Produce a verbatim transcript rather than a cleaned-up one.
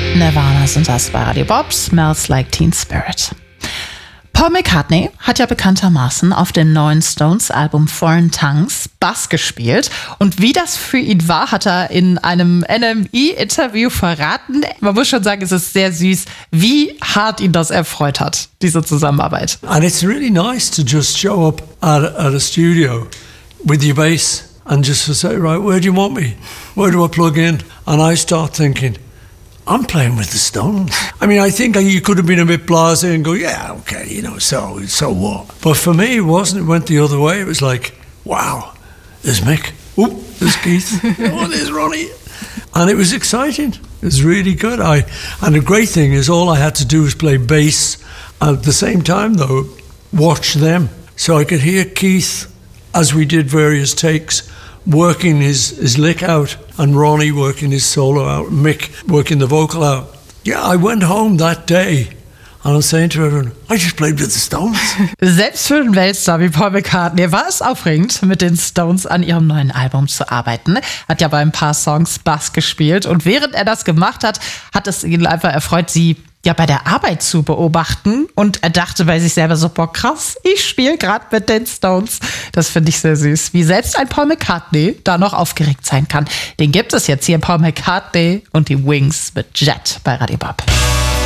Nirvana sind das bei Radio Bob, Smells Like Teen Spirit. Paul McCartney hat ja bekanntermaßen auf dem neuen Stones-Album Foreign Tongues Bass gespielt. Und wie das für ihn war, hat er in einem N M E-Interview verraten. Man muss schon sagen, es ist sehr süß, wie hart ihn das erfreut hat, diese Zusammenarbeit. And it's really nice to just show up at, at a studio with your bass and just to say, right, where do you want me? Where do I plug in? And I start thinking, I'm playing with the Stones. I mean, I think you could have been a bit blasé and go, yeah, okay, you know, so so what? But for me, it wasn't. It went the other way. It was like, wow, there's Mick. Oop, there's Keith. Oh, there's Ronnie. And it was exciting. It was really good. I And the great thing is all I had to do was play bass. At the same time, though, watch them. So I could hear Keith, as we did various takes, working his, his lick out, and Ronnie working his solo out, Mick working the vocal out. Yeah, I went home that day and I was saying to everyone, I just played with the Stones. Selbst für einen Weltstar wie Paul McCartney war es aufregend, mit den Stones an ihrem neuen Album zu arbeiten. Hat ja bei ein paar Songs Bass gespielt und während er das gemacht hat, hat es ihn einfach erfreut, sie ja bei der Arbeit zu beobachten, und er dachte bei sich selber so, boah, krass, ich spiele gerade mit den Stones. Das finde ich sehr süß, wie selbst ein Paul McCartney da noch aufgeregt sein kann. Den gibt es jetzt hier, Paul McCartney und die Wings mit Jet bei Radio Bob.